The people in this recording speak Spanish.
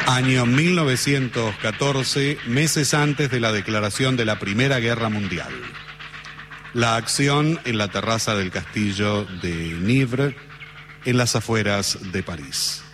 Año 1914, meses antes de la declaración de la Primera Guerra Mundial. La acción en la terraza del castillo de Nievre, en las afueras de París.